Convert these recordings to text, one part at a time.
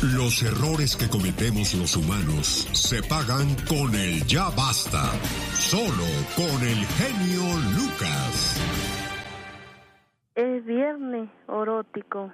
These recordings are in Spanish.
Los errores que cometemos los humanos se pagan con el ya basta. Solo con el genio Lucas. Es viernes erótico.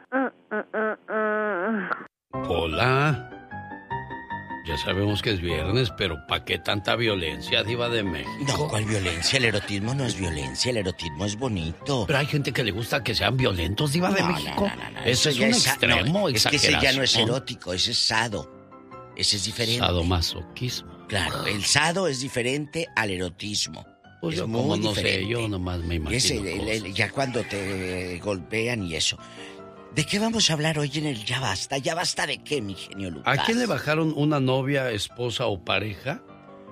Hola. Ya sabemos que es viernes, pero ¿para qué tanta violencia, Diva de México? No, ¿cuál violencia? El erotismo no es violencia, el erotismo es bonito. Pero hay gente que le gusta que sean violentos, Diva de México. No. Ese es un extremo, es que ese ya no es erótico, ese es sado. Ese es diferente. Sadomasoquismo. Claro, el sado es diferente al erotismo. Pues es yo muy como no diferente. sé, yo nomás me imagino ya cuando te golpean y eso. ¿De qué vamos a hablar hoy en el Ya Basta? ¿Ya basta de qué, mi genio Lucas? ¿A quién le bajaron una novia, esposa o pareja?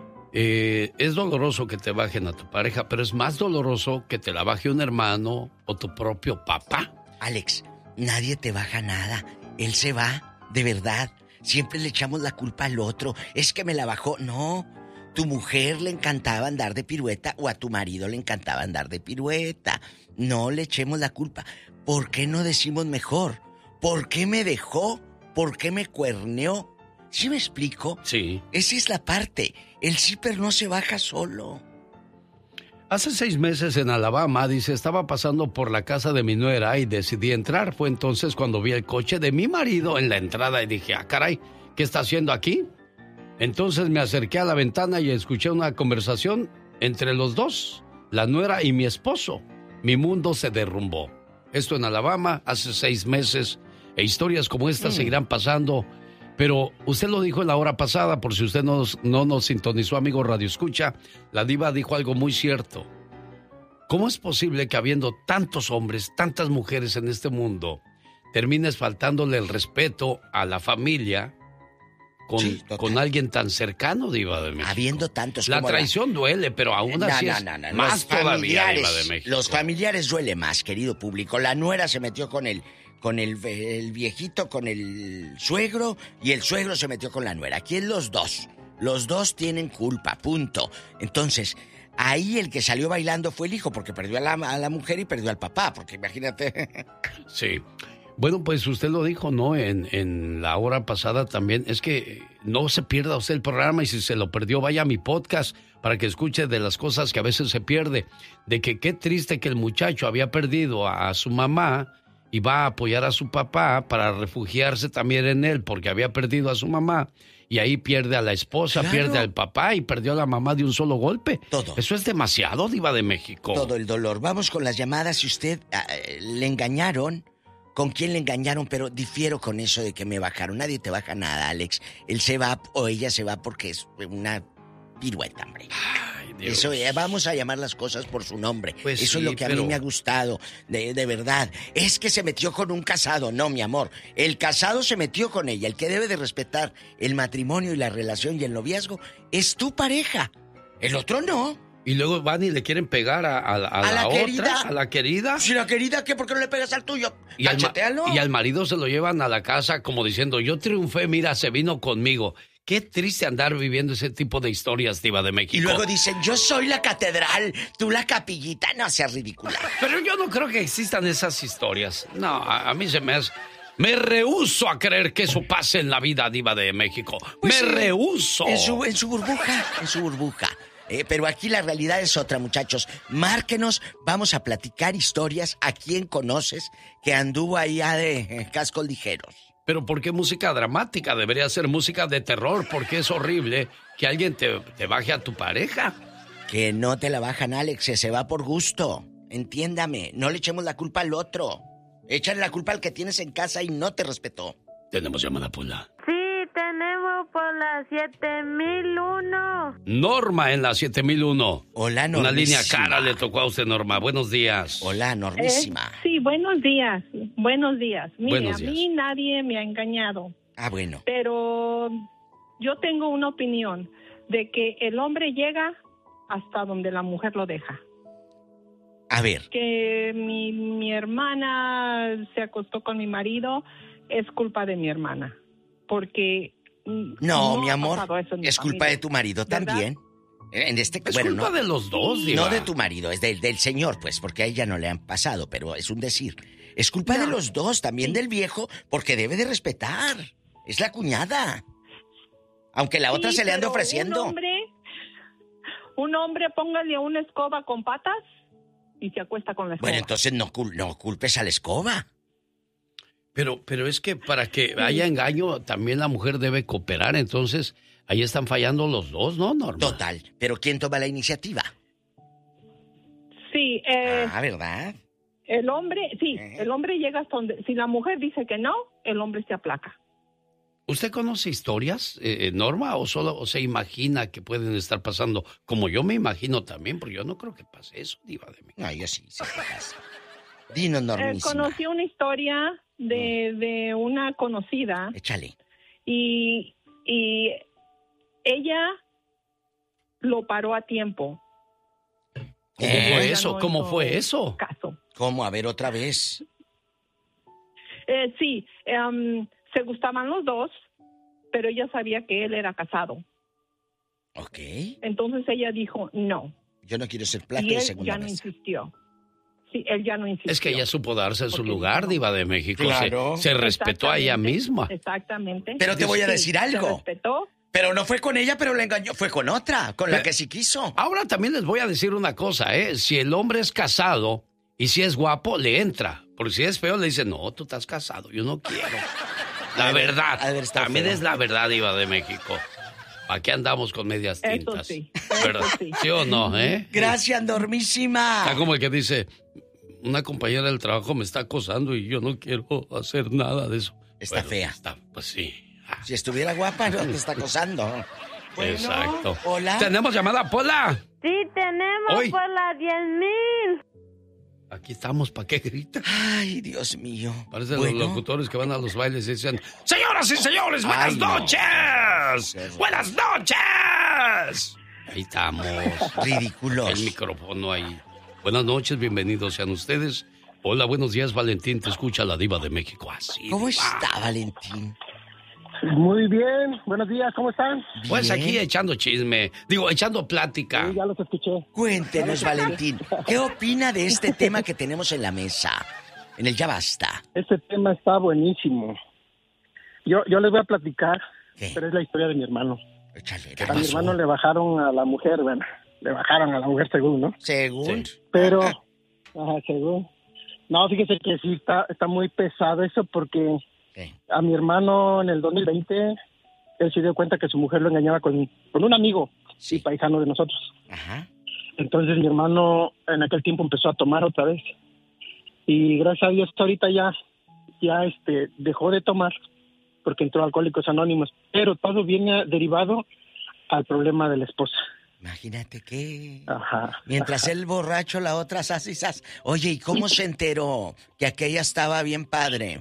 Es doloroso que te bajen a tu pareja, pero es más doloroso que te la baje un hermano o tu propio papá. Alex, nadie te baja nada. Él se va, de verdad. Siempre le echamos la culpa al otro. Es que me la bajó. No, tu mujer le encantaba andar de pirueta o a tu marido le encantaba andar de pirueta. No le echemos la culpa. ¿Por qué no decimos mejor? ¿Por qué me dejó? ¿Por qué me cuerneó? ¿Sí me explico? Sí. Esa es la parte. El zipper no se baja solo. Hace 6 meses en Alabama, dice, estaba pasando por la casa de mi nuera y decidí entrar. Fue entonces cuando vi el coche de mi marido en la entrada y dije, caray, ¿qué está haciendo aquí? Entonces me acerqué a la ventana y escuché una conversación entre los dos, la nuera y mi esposo. Mi mundo se derrumbó. Esto en Alabama hace 6 meses e historias como esta seguirán pasando. Pero usted lo dijo en la hora pasada, por si usted no nos sintonizó, amigo Radio Escucha, la diva dijo algo muy cierto. ¿Cómo es posible que habiendo tantos hombres, tantas mujeres en este mundo, termines faltándole el respeto a la familia con alguien tan cercano, Diva de México? Habiendo tantos. La traición duele, pero aún así más todavía, Diva de México. Los familiares duele más, querido público. La nuera se metió con el viejito, con el suegro, y el suegro se metió con la nuera. Aquí es los dos. Los dos tienen culpa, punto. Entonces, ahí el que salió bailando fue el hijo, porque perdió a la mujer y perdió al papá, porque imagínate. Sí. Bueno, pues usted lo dijo, ¿no? En la hora pasada también. Es que no se pierda usted el programa y si se lo perdió, vaya a mi podcast para que escuche de las cosas que a veces se pierde. De que qué triste que el muchacho había perdido a su mamá y va a apoyar a su papá para refugiarse también en él porque había perdido a su mamá. Y ahí pierde a la esposa, claro, pierde al papá y perdió a la mamá de un solo golpe. Todo. Eso es demasiado, Diva de México. Todo el dolor. Vamos con las llamadas. Si usted le engañaron, ¿con quién le engañaron? Pero difiero con eso de que me bajaron. Nadie te baja nada, Alex. Él se va o ella se va porque es una pirueta, hombre. Ay, Dios. Eso, vamos a llamar las cosas por su nombre. Pues eso sí, es lo que a mí me ha gustado, de verdad. Es que se metió con un casado. No, mi amor. El casado se metió con ella. El que debe de respetar el matrimonio y la relación y el noviazgo es tu pareja. El otro no. Y luego van y le quieren pegar a la querida. otra, a la querida. Si la querida, ¿qué? ¿Por qué no le pegas al tuyo? Y al marido se lo llevan a la casa como diciendo, yo triunfé, mira, se vino conmigo. Qué triste andar viviendo ese tipo de historias, Diva de México. Y luego dicen, yo soy la catedral, tú la capillita. No seas ridícula. Pero yo no creo que existan esas historias. No, a mí se me hace... Me rehúso a creer que eso pase en la vida, Diva de México. Pues me rehúso. En su burbuja. Pero aquí la realidad es otra, muchachos. Márquenos, vamos a platicar historias. ¿A quién conoces que anduvo allá de cascos ligeros? Pero ¿por qué música dramática? Debería ser música de terror, porque es horrible que alguien te baje a tu pareja. Que no te la bajan, Alex, se va por gusto. Entiéndame, no le echemos la culpa al otro. Échale la culpa al que tienes en casa y no te respetó. Tenemos llamada, Pola. Sí, tenemos por la 7001. Norma en la 7001. Hola, Normísima. Una línea cara le tocó a usted, Norma. Buenos días. Hola, Normísima. Sí, buenos días. Buenos días. Mire, buenos días. A mí nadie me ha engañado. Ah, bueno. Pero yo tengo una opinión de que el hombre llega hasta donde la mujer lo deja. A ver. Que mi hermana se acostó con mi marido es culpa de mi hermana. Porque... No, mi amor, es culpa de tu marido, ¿verdad? También. Es culpa de los dos, Diva. No de tu marido, es del señor, pues, porque a ella no le han pasado, pero es un decir. Es culpa de los dos, también del viejo, porque debe de respetar. Es la cuñada. Aunque la otra se le ande ofreciendo. Un hombre, póngale una escoba con patas y se acuesta con la escoba. Bueno, entonces no culpes a la escoba. Pero es que para que haya engaño, también la mujer debe cooperar. Entonces, ahí están fallando los dos, ¿no, Norma? Total. Pero ¿quién toma la iniciativa? Sí. ¿Verdad? El hombre llega hasta donde... Si la mujer dice que no, el hombre se aplaca. ¿Usted conoce historias, Norma, o solo se imagina que pueden estar pasando? Como yo me imagino también, porque yo no creo que pase eso, Diva de México. No, yo sí pasa. Dinos, Normísima. Conocí una historia de una conocida. Échale. Y ella lo paró a tiempo. ¿Cómo fue eso? Caso. ¿Cómo? A ver, otra vez. Sí, se gustaban los dos, pero ella sabía que él era casado. Ok. Entonces ella dijo no. Yo no quiero ser plato y de él segunda ya no mesa. insistió. Sí, él ya no insistió. Es que ella supo darse en su lugar, Diva de México. Claro. Se respetó a ella misma. Exactamente. Pero te voy a decir algo. Se respetó. Pero no fue con ella, pero la engañó. Fue con otra, con la que sí quiso. Ahora también les voy a decir una cosa, Si el hombre es casado y si es guapo, le entra. Porque si es feo, le dice, no, tú estás casado, yo no quiero. La verdad. También es la verdad, Diva de México. ¿Para qué andamos con medias tintas? Eso sí. ¿Verdad? ¿Sí o no, Gracias, Normísima. Está como el que dice, una compañera del trabajo me está acosando y yo no quiero hacer nada de eso. Está fea. Pues sí. Si estuviera guapa, no te está acosando. Bueno, exacto. Hola. ¿Tenemos llamada, Pola? Sí, tenemos por las 10,000. Aquí estamos, ¿para qué gritan? Ay, Dios mío. Parecen los locutores que van a los bailes y dicen, señoras y señores, buenas noches. Buenas noches. Ahí estamos. Ridículos. El micrófono ahí. Buenas noches, bienvenidos sean ustedes. Hola, buenos días, Valentín, te escucha la Diva de México. Así. ¿Cómo está, Valentín? Muy bien, buenos días, ¿cómo están? Pues aquí echando chisme, echando plática. Sí, ya los escuché. Cuéntenos, Valentín, ¿qué opina de este tema que tenemos en la mesa? En el Ya Basta. Este tema está buenísimo. Yo les voy a platicar, pero es la historia de mi hermano. Échale, a mi hermano le bajaron a la mujer, según, ¿no? Según. Sí. Pero, según. No, fíjese que sí está muy pesado eso porque... A mi hermano en el 2020, él se dio cuenta que su mujer lo engañaba con un amigo y paisano de nosotros. Ajá. Entonces mi hermano en aquel tiempo empezó a tomar otra vez. Y gracias a Dios ahorita ya dejó de tomar porque entró a Alcohólicos Anónimos. Pero todo viene derivado al problema de la esposa. Imagínate que... Ajá. Mientras él borracho, la otra sas y sas. Oye, ¿y cómo se enteró que aquella estaba bien padre?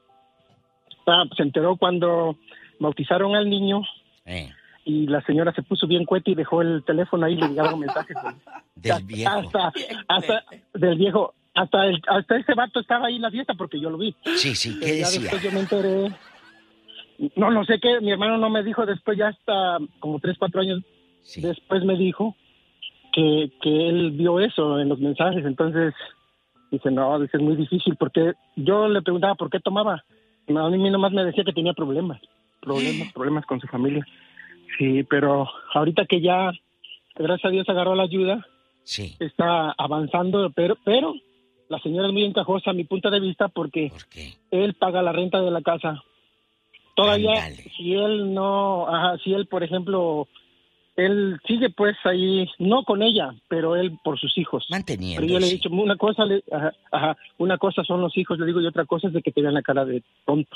Se enteró cuando bautizaron al niño y la señora se puso bien cueta y dejó el teléfono ahí y le llegaban mensajes del viejo. Hasta del viejo. Hasta ese vato estaba ahí en la fiesta porque yo lo vi. Sí, ¿qué decía? Después yo me enteré. No sé qué, mi hermano no me dijo después, ya hasta como 3-4 años después me dijo que él vio eso en los mensajes. Entonces dice, es muy difícil porque yo le preguntaba por qué tomaba. A mí nomás me decía que tenía problemas con su familia. Sí, pero ahorita que ya, gracias a Dios, agarró la ayuda, está avanzando, pero la señora es muy encajosa a mi punto de vista porque ¿por qué? Él paga la renta de la casa. Todavía, si él, por ejemplo, él sigue pues ahí, no con ella, pero él por sus hijos. Manteniendo. Pero yo le he dicho, una cosa son los hijos, le digo, y otra cosa es de que te vean la cara de tonto.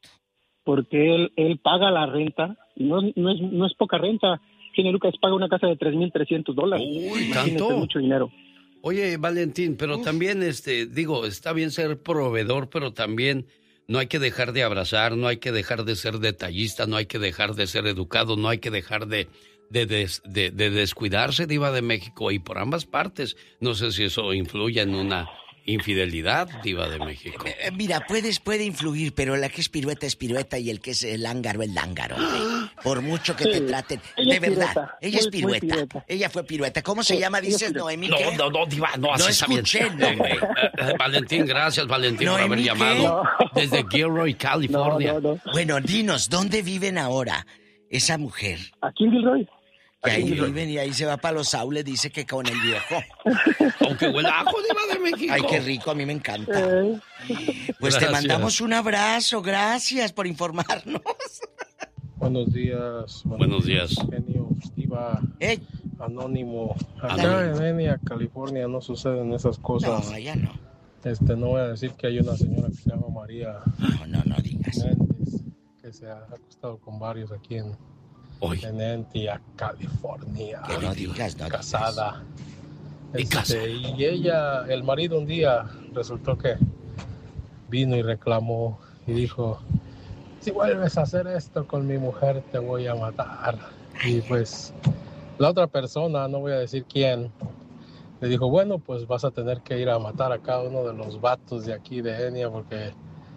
Porque él paga la renta, y no es poca renta. Tiene Lucas, paga una casa de $3,300. Uy, ¿tanto? Mucho dinero. Oye, Valentín, pero también, está bien ser proveedor, pero también no hay que dejar de abrazar, no hay que dejar de ser detallista, no hay que dejar de ser educado, no hay que dejar de descuidarse, Diva de México, y por ambas partes. No sé si eso influye en una infidelidad, Diva de México. Mira, puede influir, pero la que es pirueta y el que es el lángaro es lángaro. por mucho que te traten. De verdad, ella es pirueta. Ella fue pirueta. ¿Cómo se llama, dices, Noemí? No, Diva, no, así está bien. Escuché el nombre. Valentín, gracias, Valentín, por haber llamado desde Gilroy, California. Bueno, dinos, ¿dónde viven ahora esa mujer? Aquí en Gilroy. Que ahí viven y ahí se va para los Saules, dice que con el viejo. Aunque huele a ajo, Diva de México. Ay, qué rico, a mí me encanta. Pues gracias. Te mandamos un abrazo, gracias por informarnos. Buenos días. Buenos días. Genio, Diva, Anónimo. Acá en Enia, California, no suceden esas cosas. No, allá no. No voy a decir que hay una señora que se llama María. No digas. Méndez, que se ha acostado con varios aquí en Entia, California. Que no digas, casada. Digas. Y ella, el marido un día resultó que vino y reclamó y dijo: si vuelves a hacer esto con mi mujer te voy a matar. Y pues la otra persona, no voy a decir quién, le dijo: bueno, pues vas a tener que ir a matar a cada uno de los vatos de aquí de Enia porque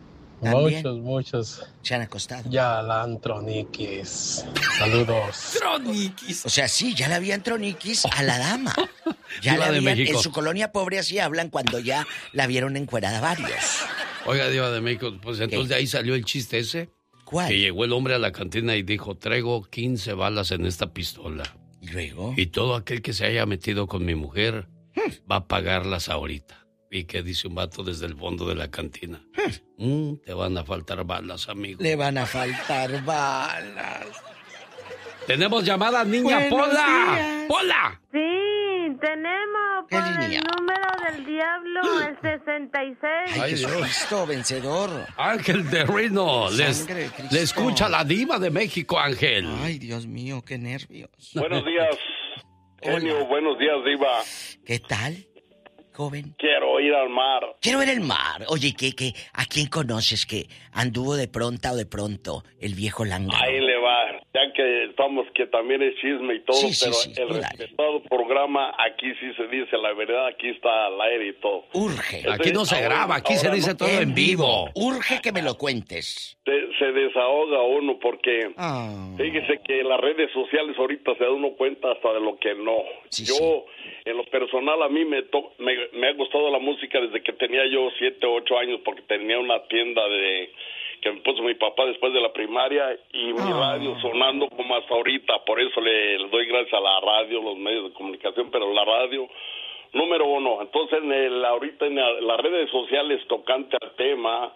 muchos se han acostado. Ya la han troniquis. Saludos. Troniquis. O sea, sí, ya la habían troniquis a la dama. Ya la habían, en su colonia pobre así hablan cuando ya la vieron encuerada varios. Oiga, Diva de México, pues entonces de ahí salió el chiste ese. ¿Cuál? Que llegó el hombre a la cantina y dijo: traigo 15 balas en esta pistola. ¿Y luego? Y todo aquel que se haya metido con mi mujer va a pagarlas ahorita. Y que dice un vato desde el fondo de la cantina: te van a faltar balas, amigo. Le van a faltar balas. Tenemos llamada, niña. Pola. ¡Pola! Sí, tenemos por el número del diablo, el 66. Ay, Jesucristo, vencedor. Ángel de Reno. Le escucha la Diva de México, Ángel. Ay, Dios mío, qué nervios. Buenos días, genio. Buenos días, Diva. ¿Qué tal, joven? Quiero ir al mar. Quiero ver el mar. Oye, ¿a quién conoces que anduvo de pronta o de pronto el viejo lángaro? Ahí le va. Ya que estamos, que también es chisme y todo, pero el respetado programa, aquí sí se dice la verdad, aquí está al aire y todo. Urge. Aquí no se graba, aquí se dice todo en vivo. Urge que me lo cuentes. Se desahoga uno porque fíjese que en las redes sociales ahorita se da uno cuenta hasta de lo que no. Yo, en lo personal, a mí me ha gustado la música desde que tenía yo 7 o 8 años, porque tenía una tienda que me puso mi papá después de la primaria, y mi radio sonando como hasta ahorita. Por eso le doy gracias a la radio, los medios de comunicación, pero la radio, número uno. Entonces, ahorita en las redes sociales, tocante al tema,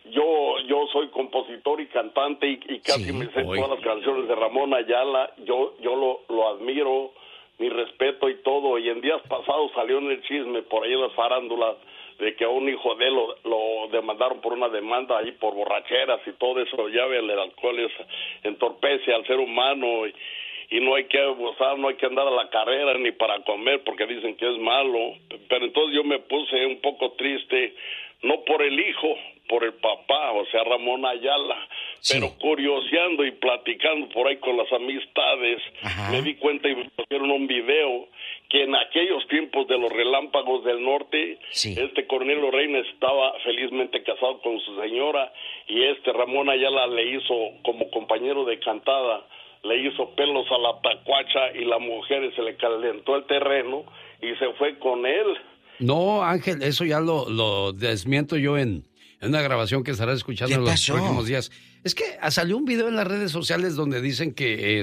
yo soy compositor y cantante, y casi me sé todas las canciones de Ramón Ayala. Yo lo admiro, mi respeto y todo. Y en días pasados salió en el chisme, por ahí en las farándulas, de que a un hijo de él lo demandaron por una demanda ahí por borracheras y todo eso. Ya ve, el alcohol entorpece al ser humano, y no hay que abusar, no hay que andar a la carrera ni para comer porque dicen que es malo. Pero entonces yo me puse un poco triste, no por el hijo, por el papá, o sea, Ramón Ayala. Pero curioseando y platicando por ahí con las amistades, me di cuenta y me pusieron un video que en aquellos tiempos de los relámpagos del norte, Cornelio Reina estaba felizmente casado con su señora, y Ramón Ayala le hizo, como compañero de cantada, le hizo pelos a la tacuacha, y la mujer se le calentó el terreno y se fue con él. No, Ángel, eso ya lo desmiento yo en una grabación que estarás escuchando en los próximos días. Es que salió un video en las redes sociales donde dicen que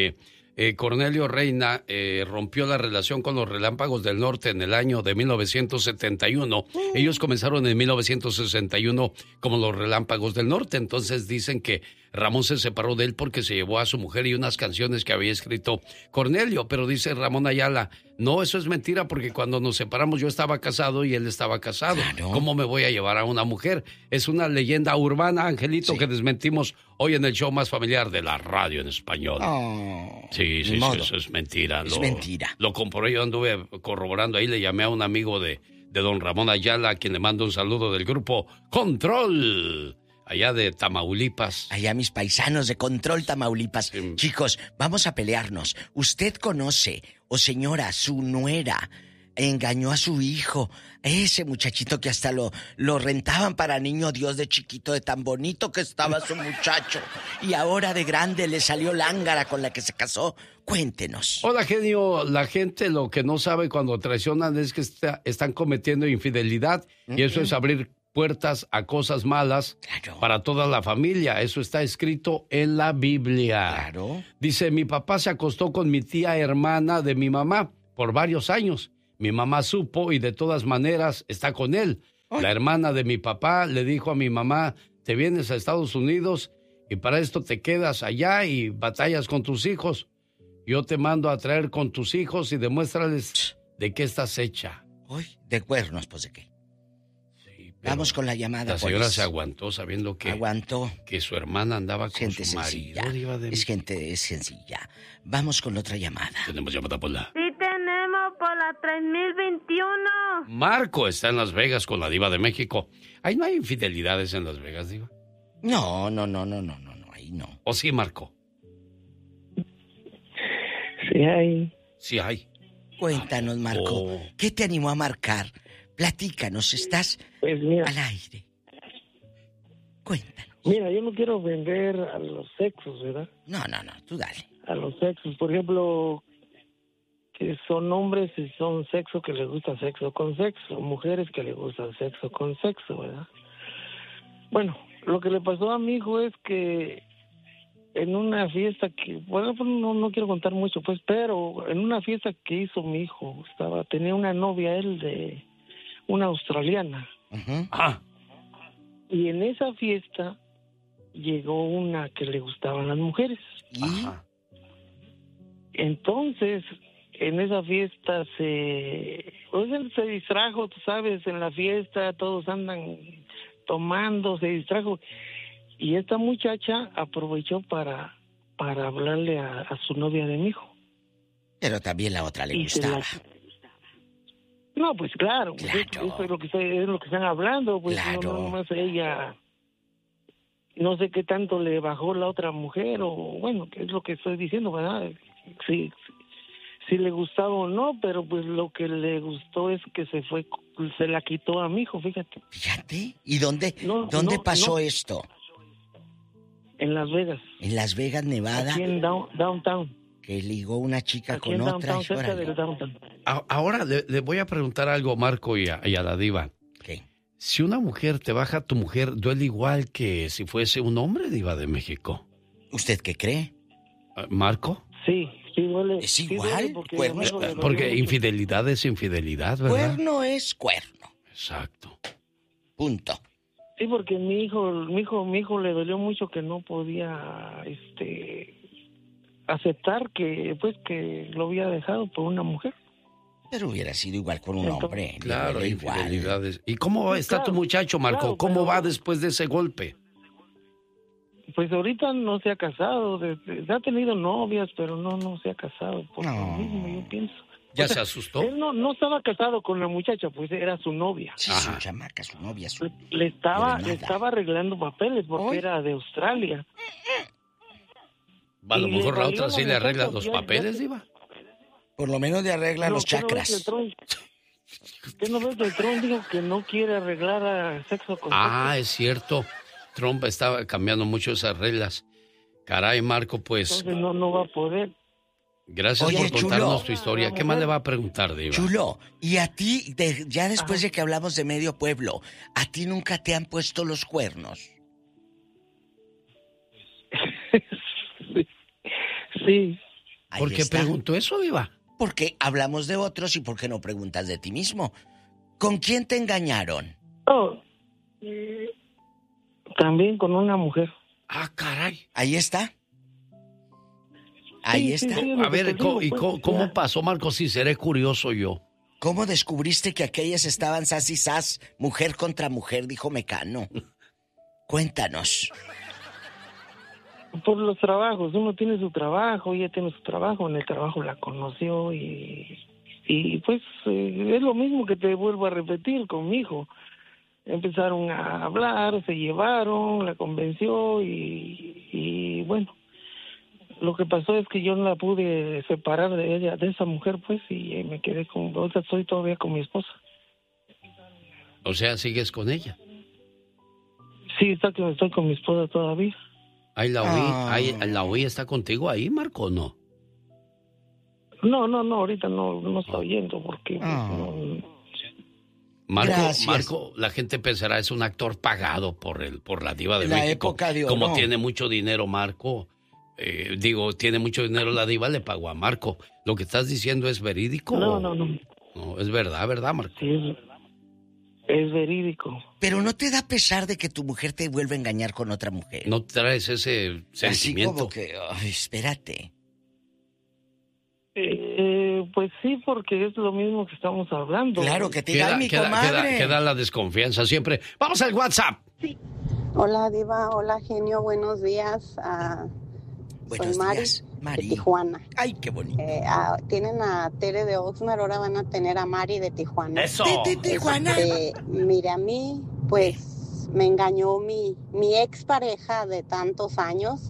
Cornelio Reina rompió la relación con los Relámpagos del Norte en el año de 1971. Ellos comenzaron en 1961 como los Relámpagos del Norte. Entonces dicen que Ramón se separó de él porque se llevó a su mujer y unas canciones que había escrito Cornelio. Pero dice Ramón Ayala: no, eso es mentira, porque cuando nos separamos yo estaba casado y él estaba casado. ¿Cómo me voy a llevar a una mujer? Es una leyenda urbana, Angelito, que desmentimos hoy en el show más familiar de la radio en español. Sí, eso es mentira. Es mentira. Lo comprobé, yo anduve corroborando ahí, le llamé a un amigo de don Ramón Ayala, a quien le mando un saludo del grupo Control, allá de Tamaulipas. Allá mis paisanos de Control, Tamaulipas. Chicos, vamos a pelearnos. ¿Usted conoce, o señora, su nuera, engañó a su hijo. Ese muchachito que hasta lo rentaban para niño Dios de chiquito, de tan bonito que estaba su muchacho. Y ahora de grande le salió lángara con la que se casó. Cuéntenos. Hola, genio. La gente lo que no sabe cuando traicionan es que están cometiendo infidelidad. Y eso es abrir puertas a cosas malas para toda la familia. Eso está escrito en la Biblia. Claro. Dice, mi papá se acostó con mi tía hermana de mi mamá por varios años. Mi mamá supo y de todas maneras está con él. La hermana de mi papá le dijo a mi mamá, te vienes a Estados Unidos y para esto te quedas allá y batallas con tus hijos. Yo te mando a traer con tus hijos y demuéstrales de qué estás hecha. Uy, de cuernos, pues, ¿de qué? Vamos con la llamada. La señora se aguantó sabiendo que... Aguantó. Que su hermana andaba con gente su sencilla. marido. Es sencilla. Vamos con otra llamada. Tenemos llamada por la... Sí, tenemos por la 3021. Marco está en Las Vegas con la Diva de México. Ahí no hay infidelidades en Las Vegas, Diva. No, ahí no. ¿O sí, Marco? Sí hay. Sí hay. Cuéntanos, Marco. ¿Qué te animó a marcar? Platícanos, estás Pues mira, al aire. Cuéntanos. Mira, yo no quiero vender a los sexos, ¿verdad? No, tú dale. A los sexos, por ejemplo, que son hombres y son sexo que les gusta sexo con sexo, mujeres que les gusta sexo con sexo, ¿verdad? Bueno, lo que le pasó a mi hijo es que en una fiesta que, bueno, pues no quiero contar mucho, pues, pero en una fiesta que hizo mi hijo, tenía una novia él de una australiana. Uh-huh. Y en esa fiesta llegó una que le gustaban las mujeres. Ajá. Entonces, en esa fiesta él se distrajo, tú sabes, en la fiesta todos andan tomando, se distrajo. Y esta muchacha aprovechó para hablarle a su novia de mi hijo. Pero también la otra le gustaba. No, pues claro. Pues eso es lo que están hablando. Pues claro. No más ella, no sé qué tanto le bajó la otra mujer o bueno, que es lo que estoy diciendo, ¿verdad? Si le gustaba o no, pero pues lo que le gustó es que se la quitó a mi hijo, fíjate. Fíjate. ¿Y dónde pasó esto? En Las Vegas. En Las Vegas, Nevada. Aquí en downtown. Que ligó una chica aquí con en otra. Downtown, cerca del downtown. Ahora le voy a preguntar algo, Marco, y a la Diva. ¿Qué? Si una mujer te baja, tu mujer duele igual que si fuese un hombre, Diva de México. ¿Usted qué cree? ¿Marco? Sí duele. ¿Es igual? Porque infidelidad es infidelidad, ¿verdad? Cuerno es cuerno. Exacto. Punto. Sí, porque mi hijo le dolió mucho que no podía aceptar que lo había dejado por una mujer. Pero hubiera sido igual con un hombre. Claro, infidelidades. ¿Y cómo está tu muchacho, Marco? Claro, ¿Cómo va después de ese golpe? Pues ahorita no se ha casado, ha tenido novias, pero no se ha casado, por lo mismo yo pienso. ¿Ya se asustó? Él no estaba casado con la muchacha, pues era su novia. Sí, su chamaca, su novia. Le estaba arreglando papeles porque era de Australia. A lo mejor la otra sí le arregla los papeles, Diva. Por lo menos le arregla los chakras. ¿Qué no ves? El Trump dijo que no quiere arreglar a sexo con sexo. Es cierto. Trump estaba cambiando mucho esas reglas. Caray, Marco, pues... Entonces no va a poder. Gracias por contarnos tu historia. ¿Qué más le va a preguntar, Diva? Chulo, y a ti, ya después de que hablamos de medio pueblo, ¿a ti nunca te han puesto los cuernos? Sí. ¿Por qué pregunto eso, Diva? Porque hablamos de otros y porque no preguntas de ti mismo. ¿Con quién te engañaron? También con una mujer. Caray. Ahí está. Ahí está. A ver, ¿cómo pasó, Marco? Sí, seré curioso yo. ¿Cómo descubriste que aquellas estaban sas y sas, mujer contra mujer, dijo Mecano? Cuéntanos. Por los trabajos, uno tiene su trabajo, ella tiene su trabajo, en el trabajo la conoció y pues es lo mismo que te vuelvo a repetir con mi hijo. Empezaron a hablar, se llevaron, la convenció y bueno, lo que pasó es que yo no la pude separar de ella, de esa mujer, pues, y me quedé con... O sea, estoy todavía con mi esposa. O sea, ¿sigues con ella? Sí, estoy con mi esposa todavía. Ahí la oí, ¿está contigo ahí, Marco, o no? No, ahorita no está oyendo porque... Marco, la gente pensará es un actor pagado por la Diva de México. Época de oro. Como tiene mucho dinero Marco, tiene mucho dinero la Diva, le pagó a Marco. ¿Lo que estás diciendo es verídico? No. No, es verdad, Marco. Sí, es verídico. Pero ¿no te da pesar de que tu mujer te vuelva a engañar con otra mujer? ¿No traes ese sentimiento? Así como que, espérate. Pues sí, porque es lo mismo que estamos hablando. Claro, que te diga mi comadre. Queda la desconfianza siempre. ¡Vamos al WhatsApp! Sí. Hola, Diva. Hola, genio. Buenos días. Buenos soy días, Mari. De Tijuana. Ay, qué bonito. Tienen a Tere de Oxnard, ahora van a tener a Mari de Tijuana. ¡Eso! ¿De Tijuana? Mire, a mí, pues, me engañó mi expareja de tantos años.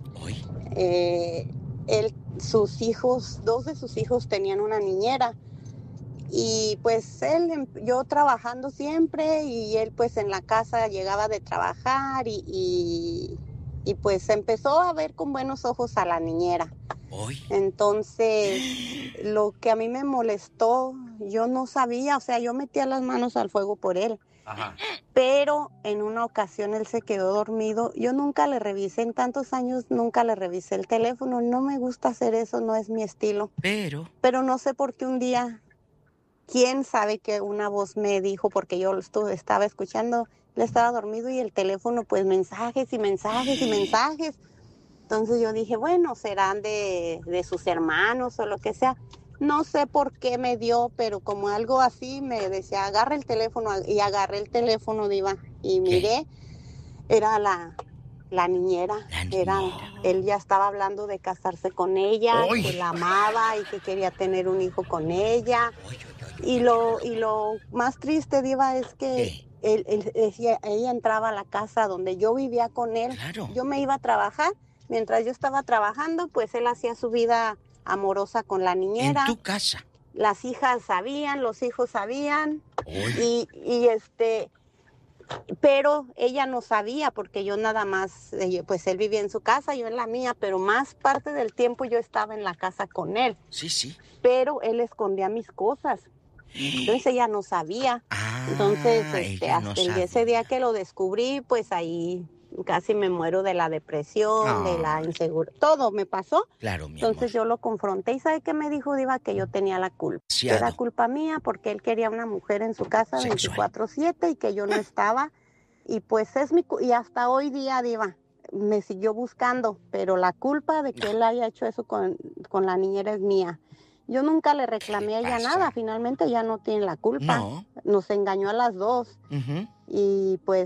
Sus hijos, 2 de sus hijos tenían una niñera. Y pues yo trabajando siempre y él pues en la casa llegaba de trabajar y pues empezó a ver con buenos ojos a la niñera. Entonces, lo que a mí me molestó, yo no sabía, o sea, yo metía las manos al fuego por él. Ajá. Pero en una ocasión él se quedó dormido. Yo nunca le revisé, en tantos años nunca le revisé el teléfono. No me gusta hacer eso, no es mi estilo. Pero no sé por qué un día, quién sabe que una voz me dijo, porque yo estaba escuchando, él estaba dormido y el teléfono, pues mensajes y mensajes y mensajes. Entonces yo dije, bueno, serán de sus hermanos o lo que sea. No sé por qué me dio, pero como algo así me decía, agarra el teléfono, y agarré el teléfono, Diva, y miré, era la niñera. Él ya estaba hablando de casarse con ella, que la amaba y que quería tener un hijo con ella. Y lo más triste, Diva, es que ella entraba a la casa donde yo vivía con él. Claro. Yo me iba a trabajar, mientras yo estaba trabajando, pues él hacía su vida amorosa con la niñera. En tu casa. Las hijas sabían, los hijos sabían. Pero ella no sabía, porque yo nada más, pues él vivía en su casa, yo en la mía, pero más parte del tiempo yo estaba en la casa con él. Sí. Pero él escondía mis cosas. Entonces ella no sabía. Entonces, ese día que lo descubrí, pues ahí casi me muero de la depresión, de la inseguridad. Todo me pasó. Claro, mi Entonces amor. yo lo confronté y ¿sabe qué me dijo, Diva? Que yo tenía la culpa. Que era culpa mía porque él quería una mujer en su casa 24/7 y que yo no estaba. Y pues y hasta hoy día, Diva, me siguió buscando, pero la culpa de que él haya hecho eso con la niñera es mía. Yo nunca le reclamé a ella nada, finalmente ella no tiene la culpa. No. Nos engañó a las dos. Y pues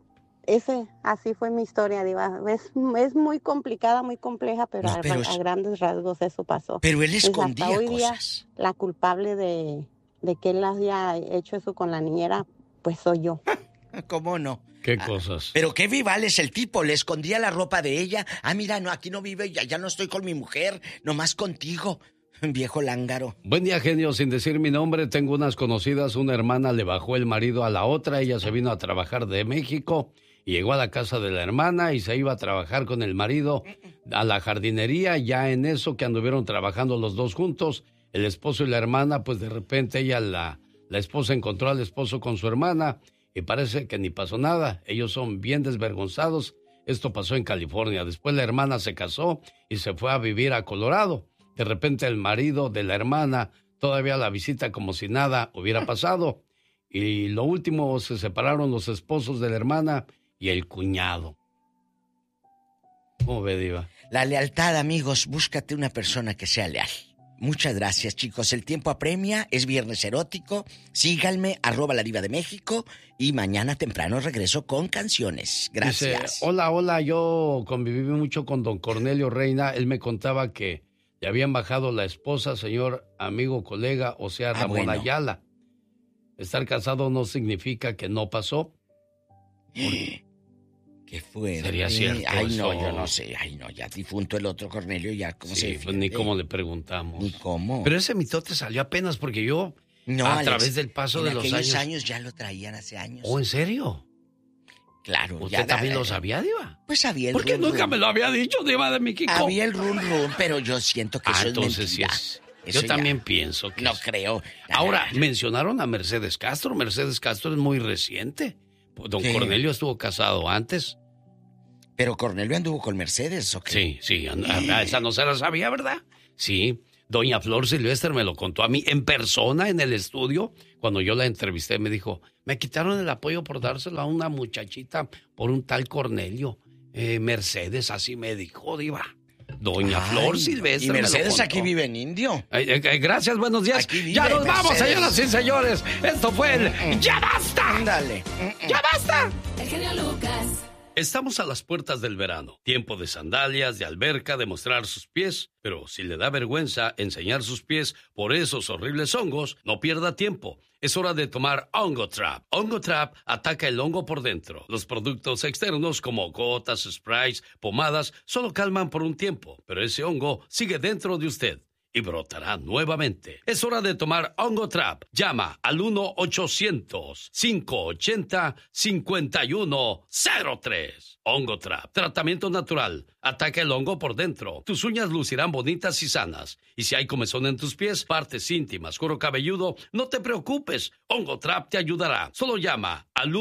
así fue mi historia, Diva. Es muy complicada, muy compleja, pero a grandes rasgos eso pasó. Pero él escondía hasta hoy cosas. Día, la culpable de que él haya hecho eso con la niñera, pues soy yo. ¿Cómo no? ¿Qué cosas? Pero qué vival es el tipo, le escondía la ropa de ella. Mira, no, aquí no vive, ya no estoy con mi mujer, nomás contigo. Viejo lángaro. Buen día, genio. Sin decir mi nombre, tengo unas conocidas. Una hermana le bajó el marido a la otra. Ella se vino a trabajar de México y llegó a la casa de la hermana y se iba a trabajar con el marido a la jardinería. Ya en eso que anduvieron trabajando los dos juntos, el esposo y la hermana, pues de repente la esposa encontró al esposo con su hermana y parece que ni pasó nada. Ellos son bien desvergonzados. Esto pasó en California. Después la hermana se casó y se fue a vivir a Colorado. De repente el marido de la hermana todavía la visita como si nada hubiera pasado. Y lo último, se separaron los esposos de la hermana y el cuñado. ¿Cómo ve, Diva? La lealtad, amigos, búscate una persona que sea leal. Muchas gracias, chicos. El tiempo apremia, es viernes erótico. Síganme, @la Diva de México. Y mañana temprano regreso con canciones. Gracias. Dice, hola, yo conviví mucho con don Cornelio Reina. Él me contaba que le habían bajado la esposa, señor amigo, colega, o sea, Ramón Ayala. Estar casado no significa que no pasó. ¿Qué Qué fuerte. Sería cierto. Ay, no, eso. yo no sé. Ay, no, ya difunto el otro Cornelio, ya cómo se defiende. Pues ni cómo le preguntamos. Ni cómo. Pero ese mitote salió apenas porque yo, a Alex, través del paso de los años. En aquellos años ya lo traían hace años. ¿Oh, en serio? Claro. ¿Usted también lo sabía, Diva? Pues sabía el ¿Por qué run, nunca run. me lo había dicho, Diva de mi Kiko? Había el run, pero yo siento que eso entonces es mentira. Sí es. Yo también pienso que no creo. Ahora, mencionaron a Mercedes Castro. Mercedes Castro es muy reciente. Don Cornelio estuvo casado antes. Pero Cornelio anduvo con Mercedes, ¿o qué? Sí. Esa no se la sabía, ¿verdad? Sí. Doña Flor Silvestre me lo contó a mí en persona en el estudio. Cuando yo la entrevisté me dijo, me quitaron el apoyo por dárselo a una muchachita por un tal Cornelio. Mercedes, así me dijo, Diva. Doña Flor Silvestre. Y Mercedes aquí vive en Indio. Gracias, buenos días. Ya nos vamos, señoras y señores. Esto fue el ¡Ya Basta! Ándale. ¡Ya Basta! El genio Lucas. Estamos a las puertas del verano. Tiempo de sandalias, de alberca, de mostrar sus pies. Pero si le da vergüenza enseñar sus pies por esos horribles hongos, no pierda tiempo. Es hora de tomar Ongotrap. Ongotrap ataca el hongo por dentro. Los productos externos como gotas, sprays, pomadas, solo calman por un tiempo. Pero ese hongo sigue dentro de usted y brotará nuevamente. Es hora de tomar Ongotrap. Llama al 1-800-580-5103. Ongotrap. Tratamiento natural. Ataca el hongo por dentro. Tus uñas lucirán bonitas y sanas. Y si hay comezón en tus pies, partes íntimas, cuero cabelludo, no te preocupes. Ongotrap te ayudará. Solo llama al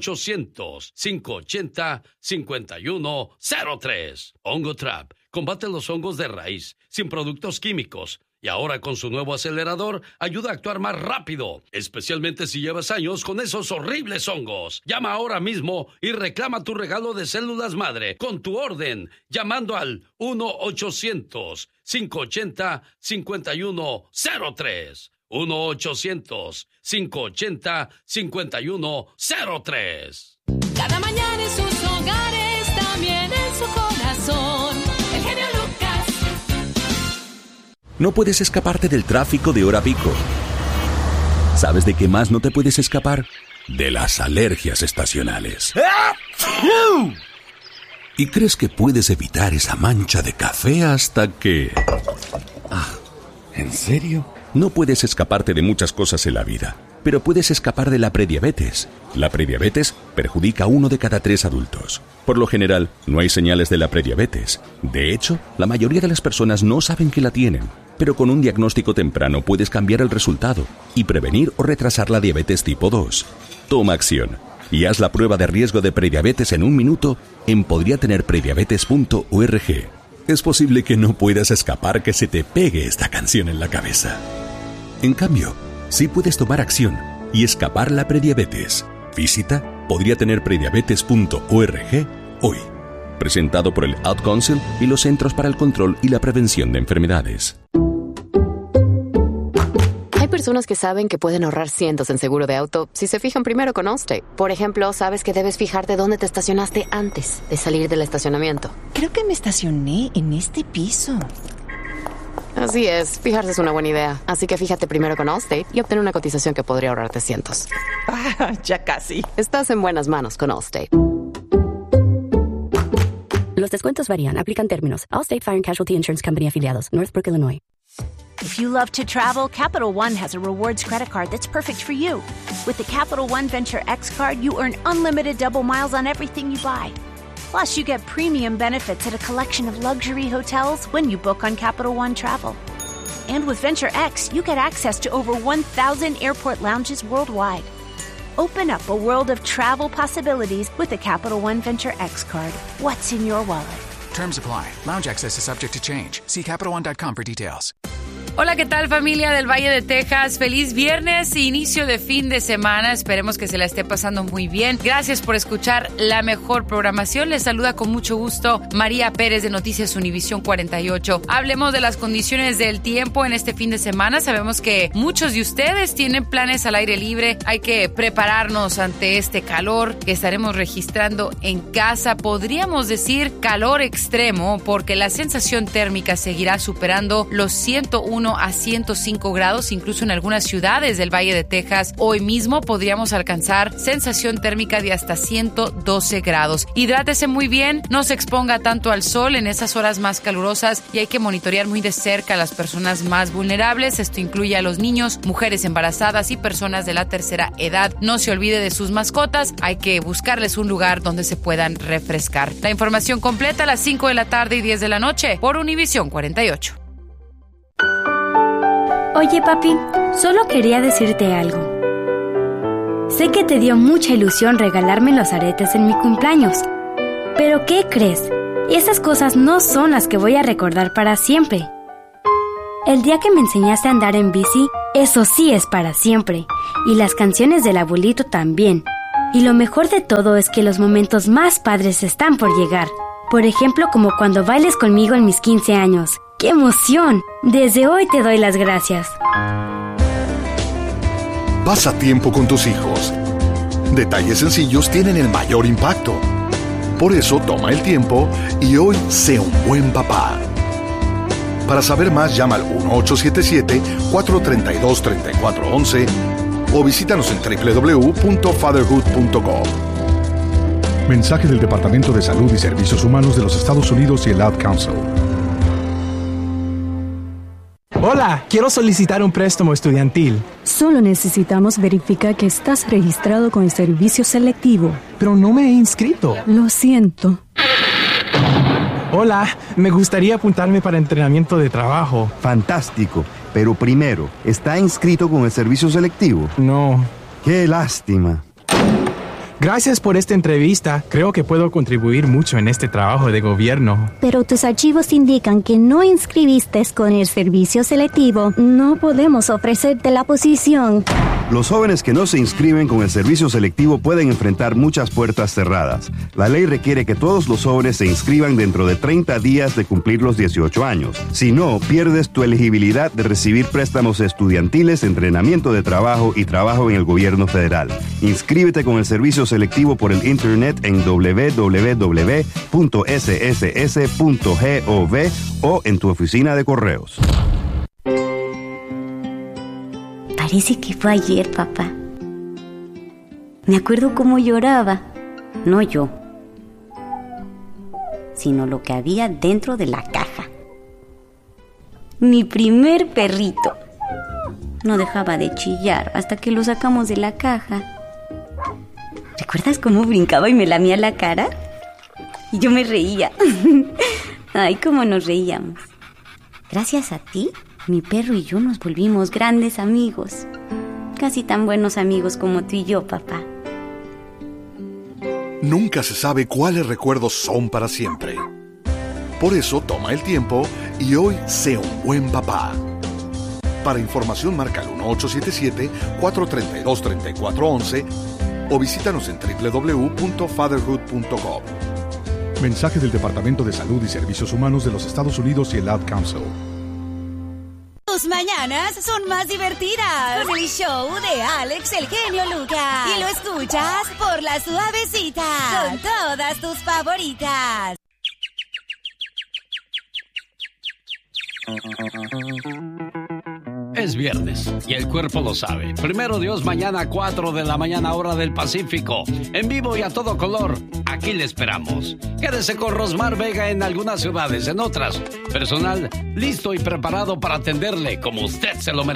1-800-580-5103. Ongotrap. Combate los hongos de raíz, sin productos químicos. Y ahora con su nuevo acelerador, ayuda a actuar más rápido, especialmente si llevas años con esos horribles hongos. Llama ahora mismo y reclama tu regalo de células madre con tu orden, llamando al 1-800-580-5103. 1-800-580-5103. Cada mañana en sus hogares, también en su corazón. El genio Lucas. No puedes escaparte del tráfico de hora pico. ¿Sabes de qué más no te puedes escapar? De las alergias estacionales. Y crees que puedes evitar esa mancha de café hasta que... ¿En serio? No puedes escaparte de muchas cosas en la vida, pero puedes escapar de la prediabetes. La prediabetes perjudica a 1 de cada 3 adultos. Por lo general, no hay señales de la prediabetes. De hecho, la mayoría de las personas no saben que la tienen. Pero con un diagnóstico temprano puedes cambiar el resultado y prevenir o retrasar la diabetes tipo 2. Toma acción y haz la prueba de riesgo de prediabetes en 1 minuto en podriatenerprediabetes.org. Es posible que no puedas escapar que se te pegue esta canción en la cabeza. En cambio, sí puedes tomar acción y escapar la prediabetes. Visita podriatenerprediabetes.org hoy. Presentado por el Ad Council y los Centros para el Control y la Prevención de Enfermedades. Hay personas que saben que pueden ahorrar cientos en seguro de auto si se fijan primero con Allstate. Por ejemplo, sabes que debes fijarte dónde te estacionaste antes de salir del estacionamiento. Creo que me estacioné en este piso. Así es, fijarse es una buena idea. Así que fíjate primero con Allstate y obtén una cotización que podría ahorrarte cientos. Ya casi. Estás en buenas manos con Allstate. Los descuentos varían. Aplican términos. Allstate Fire and Casualty Insurance Company Afiliados. Northbrook, Illinois. If you love to travel, Capital One has a rewards credit card that's perfect for you. With the Capital One Venture X card, you earn unlimited double miles on everything you buy. Plus, you get premium benefits at a collection of luxury hotels when you book on Capital One Travel. And with Venture X, you get access to over 1,000 airport lounges worldwide. Open up a world of travel possibilities with the Capital One Venture X card. What's in your wallet? Terms apply. Lounge access is subject to change. See CapitalOne.com for details. Hola, ¿qué tal, familia del Valle de Texas? Feliz viernes, inicio de fin de semana. Esperemos que se la esté pasando muy bien. Gracias por escuchar la mejor programación. Les saluda con mucho gusto María Pérez de Noticias Univisión 48. Hablemos de las condiciones del tiempo en este fin de semana. Sabemos que muchos de ustedes tienen planes al aire libre. Hay que prepararnos ante este calor que estaremos registrando en casa. Podríamos decir calor extremo porque la sensación térmica seguirá superando los 101 101 a 105 grados, incluso en algunas ciudades del Valle de Texas. Hoy mismo podríamos alcanzar sensación térmica de hasta 112 grados. Hidrátese muy bien, no se exponga tanto al sol en esas horas más calurosas y hay que monitorear muy de cerca a las personas más vulnerables. Esto incluye a los niños, mujeres embarazadas y personas de la tercera edad. No se olvide de sus mascotas, hay que buscarles un lugar donde se puedan refrescar. La información completa a las 5 de la tarde y 10 de la noche por Univisión 48. Oye, papi, solo quería decirte algo. Sé que te dio mucha ilusión regalarme los aretes en mi cumpleaños. Pero ¿qué crees? Esas cosas no son las que voy a recordar para siempre. El día que me enseñaste a andar en bici, eso sí es para siempre. Y las canciones del abuelito también. Y lo mejor de todo es que los momentos más padres están por llegar. Por ejemplo, como cuando bailes conmigo en mis 15 años. ¡Qué emoción! Desde hoy te doy las gracias. Pasa tiempo con tus hijos. Detalles sencillos tienen el mayor impacto. Por eso toma el tiempo y hoy sé un buen papá. Para saber más, llama al 1-877-432-3411 o visítanos en www.fatherhood.com. Mensaje del Departamento de Salud y Servicios Humanos de los Estados Unidos y el Ad Council. Hola, quiero solicitar un préstamo estudiantil. Solo necesitamos verificar que estás registrado con el servicio selectivo. Pero no me he inscrito. Lo siento. Hola, me gustaría apuntarme para entrenamiento de trabajo. Fantástico, pero primero, ¿está inscrito con el servicio selectivo? No. ¡Qué lástima! Gracias por esta entrevista. Creo que puedo contribuir mucho en este trabajo de gobierno. Pero tus archivos indican que no inscribiste con el servicio selectivo. No podemos ofrecerte la posición. Los jóvenes que no se inscriben con el servicio selectivo pueden enfrentar muchas puertas cerradas. La ley requiere que todos los jóvenes se inscriban dentro de 30 días de cumplir los 18 años. Si no, pierdes tu elegibilidad de recibir préstamos estudiantiles, entrenamiento de trabajo y trabajo en el gobierno federal. Inscríbete con el servicio selectivo por el internet en www.sss.gov o en tu oficina de correos. Parece que fue ayer, papá. Me acuerdo cómo lloraba. No yo, sino lo que había dentro de la caja. Mi primer perrito. No dejaba de chillar hasta que lo sacamos de la caja. ¿Recuerdas cómo brincaba y me lamía la cara? Y yo me reía. Ay, cómo nos reíamos. Gracias a ti, mi perro y yo nos volvimos grandes amigos. Casi tan buenos amigos como tú y yo, papá. Nunca se sabe cuáles recuerdos son para siempre. Por eso toma el tiempo y hoy sé un buen papá. Para información marca al 1-877-432-3411 o visítanos en www.fatherhood.com. Mensaje del Departamento de Salud y Servicios Humanos de los Estados Unidos y el Ad Council. Tus mañanas son más divertidas con el show de Alex el Genio Lucas. Y lo escuchas por La Suavecita con todas tus favoritas. Es viernes y el cuerpo lo sabe. Primero Dios, mañana 4 de la mañana, hora del Pacífico. En vivo y a todo color. Aquí le esperamos. Quédese con Rosmar Vega en algunas ciudades, en otras. Personal listo y preparado para atenderle como usted se lo merece.